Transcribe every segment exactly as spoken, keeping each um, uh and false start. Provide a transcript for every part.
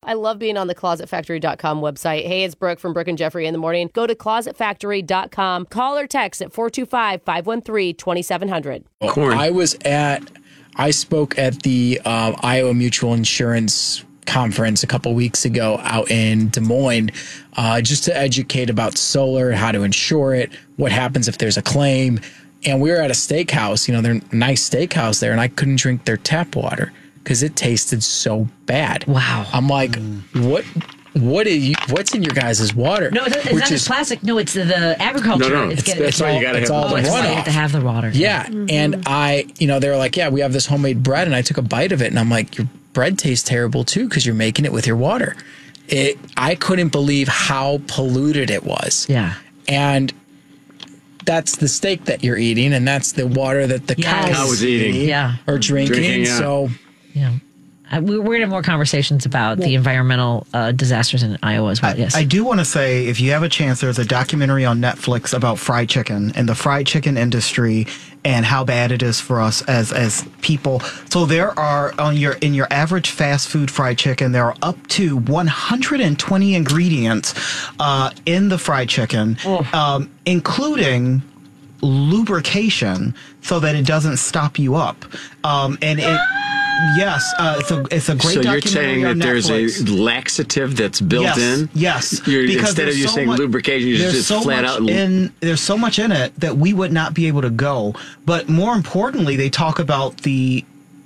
I love being on the closet factory dot com website. Hey, it's Brooke from Brooke and Jeffrey in the morning. Go to closet factory dot com. Call or text at four two five, five one three, two seven zero zero. Corn. I was at, I spoke at the uh, Iowa Mutual Insurance conference a couple weeks ago out in Des Moines, uh, just to educate about solar, how to insure it, what happens if there's a claim. And we were at a steakhouse, you know, they're a nice steakhouse there, and I couldn't drink their tap water because it tasted so bad. Wow. I'm like, mm. what? What are you? What's in your guys' water? No, it's, it's not just plastic. No, it's the, the agriculture. No, no, it's, it's, getting, that's why you got to have all the runoff. You have to have the water. Yeah, mm-hmm. And I, you know, they were like, yeah, we have this homemade bread, and I took a bite of it, and I'm like, your bread tastes terrible too because you're making it with your water. It, I couldn't believe how polluted it was. Yeah, and that's the steak that you're eating, and that's the water that the yes. cows cow was eating, yeah, or drinking. drinking yeah. So, yeah. Uh, we're going to have more conversations about well, the environmental uh, disasters in Iowa as well. I, yes. I do want to say, if you have a chance, there's a documentary on Netflix about fried chicken and the fried chicken industry and how bad it is for us as as people. So there are on your in your average fast food fried chicken, there are up to one hundred twenty ingredients uh, in the fried chicken, oh. um, including lubrication, so that it doesn't stop you up, um, and it. Yes, uh, it's a it's a great so documentary. You're saying that Netflix. There's a laxative that's built yes, in? Yes. You're, instead of you so saying much, lubrication, you just so flat much out. In, there's so much in it that we would not be able to go. But more importantly, they talk about the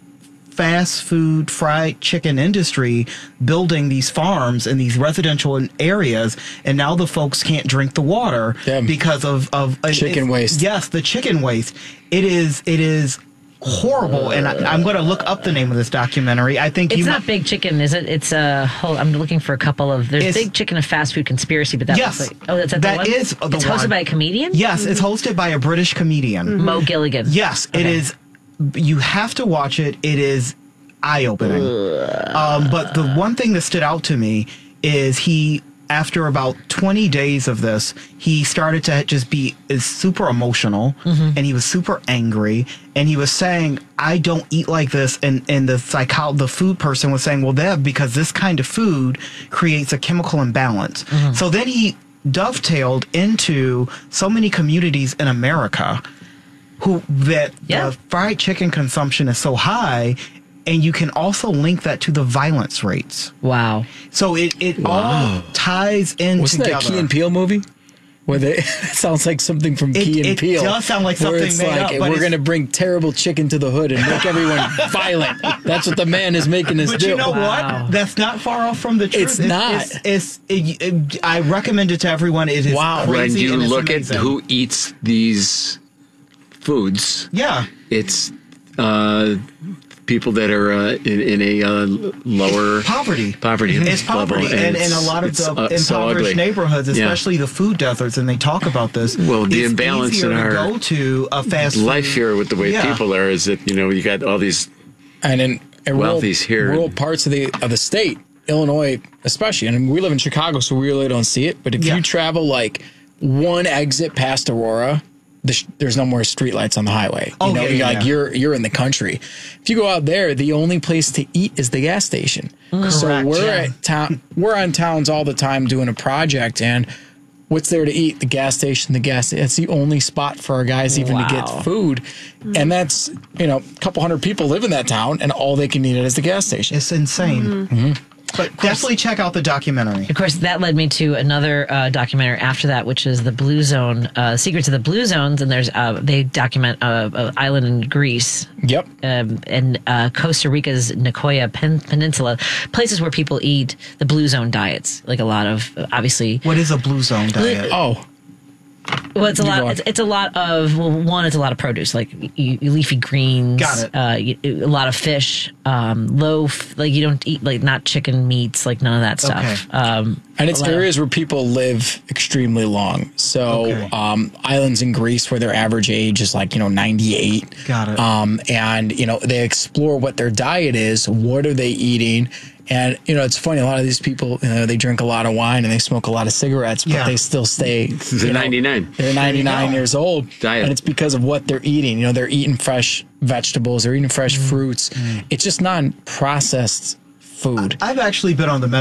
fast food fried chicken industry building these farms in these residential areas, and now the folks can't drink the water Damn. because of of chicken it, waste. Yes, the chicken waste. It is. It is. horrible, and I, I'm going to look up the name of this documentary. I think it's you not might, Big Chicken, is it? It's a whole. I'm looking for a couple of. There's Big Chicken, a fast food conspiracy, but that yes, was like, oh, that's that, that the one? is the It's hosted one. by a comedian. Yes, mm-hmm. it's hosted by a British comedian, mm-hmm. Mo Gilligan. Yes, okay. It is. You have to watch it. It is eye-opening. Um, but the one thing that stood out to me is he. After about twenty days of this, he started to just be is super emotional, mm-hmm. and he was super angry, and he was saying, "I don't eat like this." And and the psycho the food person was saying, "Well, Deb, because this kind of food creates a chemical imbalance." Mm-hmm. So then he dovetailed into so many communities in America who that yeah. the fried chicken consumption is so high. And you can also link that to the violence rates. Wow. So it, it wow. all ties in Wasn't together. Wasn't that a Key and Peele movie? Where they, it sounds like something from it, Key and it Peele. It does sound like something where it's made like, up. But we're going to bring terrible chicken to the hood and make everyone violent. That's what the man is making us but do. But you know wow. what? That's not far off from the truth. It's, it's not. It's, it's, it, it, I recommend it to everyone. It is wow. crazy When you and look amazing. at who eats these foods, yeah, it's... Uh, people that are uh, in, in a uh, lower poverty, poverty, it's poverty, level, and, and in a lot of the uh, impoverished so neighborhoods, especially yeah. the food deserts, and they talk about this. Well, the it's imbalance easier in to our go to a fast life food. here with the way yeah. people are is that you know you got all these and in, in wealthies rural, here, rural parts of the of the state, Illinois especially, and we live in Chicago, so we really don't see it. But if yeah. you travel like one exit past Aurora. The sh- there's no more streetlights on the highway. You oh, know, yeah, you're yeah, like yeah. you're you're in the country. If you go out there, the only place to eat is the gas station. Mm, so correct, we're yeah. at town. We're on towns all the time doing a project, and what's there to eat? The gas station. The gas. It's the only spot for our guys even wow. to get food, mm. and that's you know a couple hundred people live in that town, and all they can eat is the gas station. It's insane. Mm-hmm. Mm-hmm. But definitely check out the documentary. Of course, that led me to another uh, documentary after that, which is the Blue Zone, uh, Secrets of the Blue Zones, and there's uh, they document uh, an island in Greece. Yep. Um, and uh, Costa Rica's Nicoya Pen- Peninsula, places where people eat the Blue Zone diets, like a lot of obviously. What is a Blue Zone diet? Oh. Well, it's a You lot. go on. It's, it's a lot of well, one. It's a lot of produce, like you, leafy greens. Got it. Uh, you, a lot of fish, um, loaf. Like you don't eat like not chicken meats, like none of that stuff. Okay. Um, And it's a lot of- areas where people live extremely long. So Okay. um, islands in Greece where their average age is like, you know, ninety-eight. Got it. Um, and, you know, they explore what their diet is. What are they eating? And, you know, it's funny. A lot of these people, you know, they drink a lot of wine and they smoke a lot of cigarettes, but Yeah. they still stay. They're you know, ninety-nine. They're ninety-nine go. years old. Diet. And it's because of what they're eating. You know, they're eating fresh vegetables. They're eating fresh fruits. It's just non-processed food. I've actually been on the